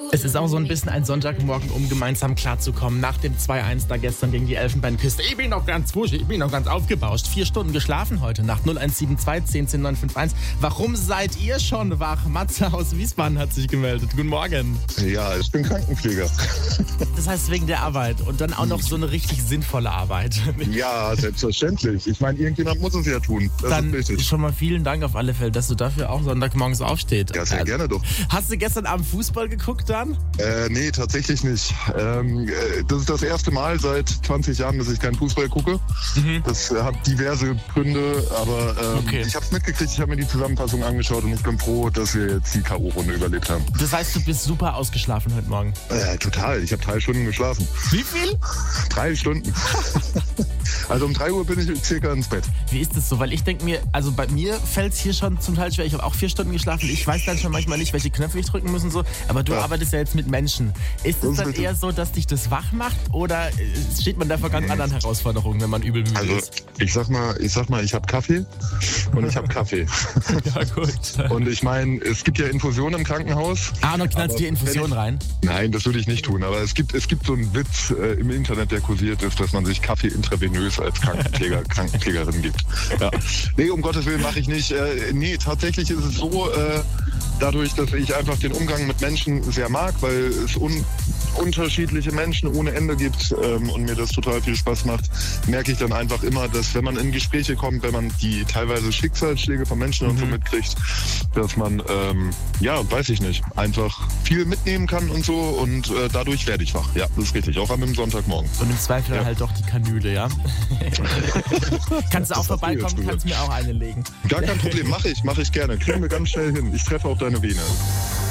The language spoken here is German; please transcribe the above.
Es ist auch so ein bisschen ein Sonntagmorgen, um gemeinsam klarzukommen. Nach dem 2-1 da gestern gegen die Elfenbeinküste. Ich bin noch ganz wuschig, ich bin noch ganz aufgebauscht. 4 Stunden geschlafen heute Nacht. 0172 10 10 951. Warum seid ihr schon wach? Matze aus Wiesbaden hat sich gemeldet. Guten Morgen. Ja, ich bin Krankenpfleger. Das heißt wegen der Arbeit und dann auch noch so eine richtig sinnvolle Arbeit. Ja, selbstverständlich. Ich meine, irgendjemand muss es ja tun. Das Dann ist richtig. schon mal vielen Dank auf alle Fälle, dass du dafür auch Sonntagmorgens aufstehst. Ja, sehr gerne doch. Hast du gestern Abend Fußball geguckt dann? Nee, tatsächlich nicht. Das ist das erste Mal seit 20 Jahren, dass ich keinen Fußball gucke. Das hat diverse Gründe, aber Okay. ich habe es mitgekriegt, ich habe mir die Zusammenfassung angeschaut und ich bin froh, dass wir jetzt die K.O.-Runde überlebt haben. Das heißt, du bist super ausgeschlafen heute Morgen. Total, ich habe 3 Stunden geschlafen. Wie viel? 3 Stunden. Also um 3 Uhr bin ich circa ins Bett. Wie ist das so? Weil ich denke mir, also bei mir fällt es hier schon zum Teil schwer. Ich habe auch 4 Stunden geschlafen. Ich weiß dann schon manchmal nicht, welche Knöpfe ich drücken muss und so. Aber du arbeitest ja jetzt mit Menschen. Ist es Das dann ist eher so, dass dich das wach macht? Oder steht man da vor ganz anderen Herausforderungen, wenn man übel müde Also ist? ich sag mal, ich habe Kaffee und ich habe Kaffee. Ja, gut. Und ich meine, es gibt ja Infusionen im Krankenhaus. Und dann knallst Aber dir Infusion rein? Nein, das würde ich nicht tun. Aber es gibt so einen Witz im Internet, der kursiert ist, dass man sich Kaffee intravenös als Krankenpflegerin gibt. Ja. Nee, um Gottes Willen mache ich nicht. Nee, tatsächlich ist es so, dadurch, dass ich einfach den Umgang mit Menschen sehr mag, weil es unterschiedliche Menschen ohne Ende gibt und mir das total viel Spaß macht, merke ich dann einfach immer, dass wenn man in Gespräche kommt, wenn man die teilweise Schicksalsschläge von Menschen und so mitkriegt, dass man, weiß ich nicht, einfach viel mitnehmen kann und so und dadurch werde ich wach. Ja, das ist richtig, auch an einem Sonntagmorgen. Und im Zweifel dann halt doch die Kanüle, ja? Kannst du auch vorbeikommen, kannst mir auch eine legen. Gar kein Problem, mache ich gerne. Kriegen wir ganz schnell hin. Ich treffe auch deine Vene.